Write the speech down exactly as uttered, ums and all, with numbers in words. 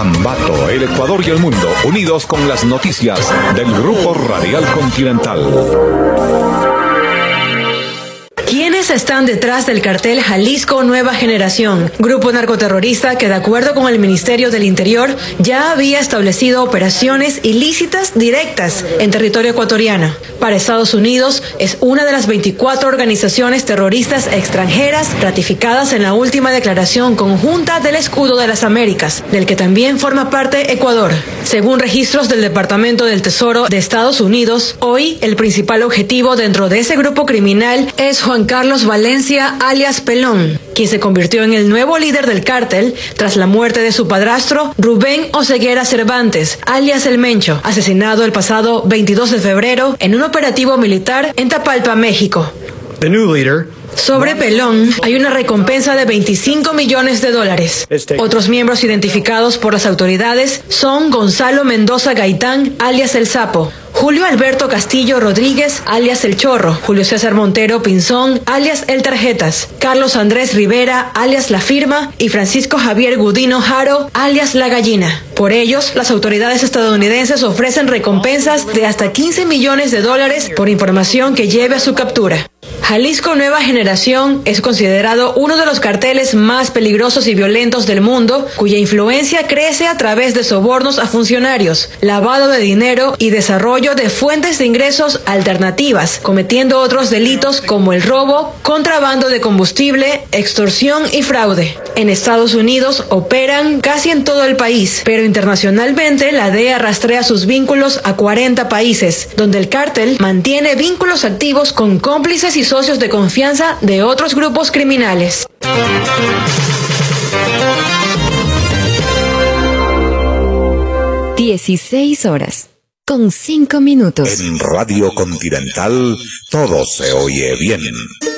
Ambato, el Ecuador y el mundo, unidos con las noticias del Grupo Radial Continental. ¿Quiénes están detrás del cartel Jalisco Nueva Generación? Grupo narcoterrorista que, de acuerdo con el Ministerio del Interior, ya había establecido operaciones ilícitas directas en territorio ecuatoriano. Para Estados Unidos, es una de las veinticuatro organizaciones terroristas extranjeras ratificadas en la última declaración conjunta del Escudo de las Américas, del que también forma parte Ecuador. Según registros del Departamento del Tesoro de Estados Unidos, hoy el principal objetivo dentro de ese grupo criminal es Juan Carlos Valencia, alias Pelón, quien se convirtió en el nuevo líder del cártel tras la muerte de su padrastro, Rubén Oseguera Cervantes, alias El Mencho, asesinado el pasado veintidós de febrero en un operativo militar en Tapalpa, México. The new leader. Sobre Pelón hay una recompensa de veinticinco millones de dólares. Otros miembros identificados por las autoridades son Gonzalo Mendoza Gaitán, alias El Sapo, Julio Alberto Castillo Rodríguez, alias El Chorro, Julio César Montero Pinzón, alias El Tarjetas, Carlos Andrés Rivera, alias La Firma, y Francisco Javier Gudino Jaro, alias La Gallina. Por ellos, las autoridades estadounidenses ofrecen recompensas de hasta quince millones de dólares por información que lleve a su captura. Jalisco Nueva Generación es considerado uno de los carteles más peligrosos y violentos del mundo, cuya influencia crece a través de sobornos a funcionarios, lavado de dinero y desarrollo de fuentes de ingresos alternativas, cometiendo otros delitos como el robo, contrabando de combustible, extorsión y fraude. En Estados Unidos operan casi en todo el país, pero internacionalmente la D E A rastrea sus vínculos a cuarenta países, donde el cártel mantiene vínculos activos con cómplices y socios de confianza de otros grupos criminales. dieciséis horas con cinco minutos. En Radio Continental todo se oye bien.